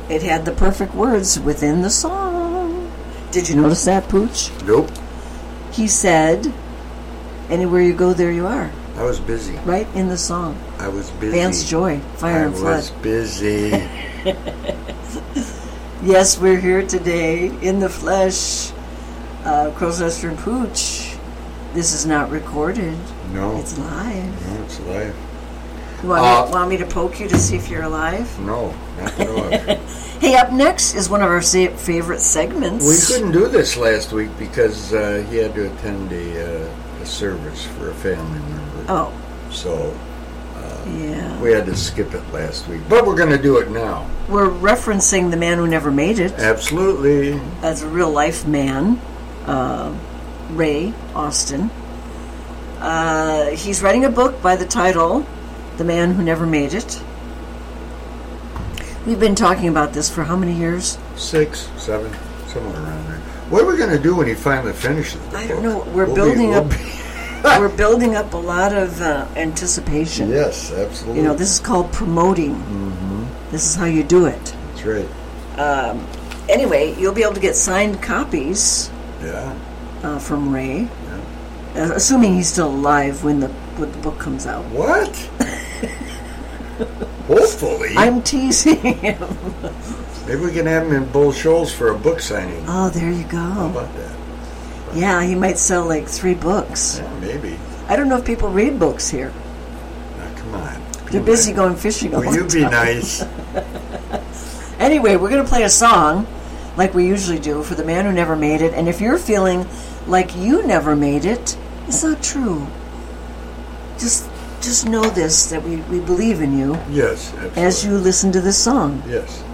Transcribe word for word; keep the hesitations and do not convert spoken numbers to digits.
it had the perfect words within the song. Did you notice that, Pooch? Nope. He said, anywhere you go, there you are. I was busy. Right in the song. I was busy. Vance Joy, Fire I and Flood. I was busy. Yes, we're here today in the flesh. Uh, Crow's Nest and Pooch. This is not recorded. No. It's live. No, it's live. You want, Uh, me, want me to poke you to see if you're alive? No, not at all. Hey, up next is one of our sa- favorite segments. We couldn't do this last week because uh, he had to attend a, uh, a service for a family member. Oh. So uh, yeah. we had to skip it last week. But we're going to do it now. We're referencing The Man Who Never Made It. Absolutely. As a real-life man, uh, Ray Austin. Uh, he's writing a book by the title, The Man Who Never Made It. We've been talking about this for how many years? Six, seven, somewhere around there. What are we going to do when he finally finishes the I book? don't know. We're We'll building be, up. we'll We're building up a lot of uh, anticipation. Yes, absolutely. You know, this is called promoting. Mm-hmm. This is how you do it. That's right. Um, anyway, you'll be able to get signed copies. Yeah. Uh, from Ray. Yeah. Uh, assuming he's still alive when the when the book comes out. What? Hopefully. I'm teasing him. Maybe we can have him in Bull Shoals for a book signing. Oh, there you go. How about that? Yeah, he might sell like three books. Yeah, maybe. I don't know if people read books here. Now, come on. They're busy going fishing all Will the you be time. nice? Anyway, we're going to play a song like we usually do for The Man Who Never Made It. And if you're feeling like you never made it, it's not true. Just just know this, that we, we believe in you Yes, absolutely. as you listen to this song. Yes.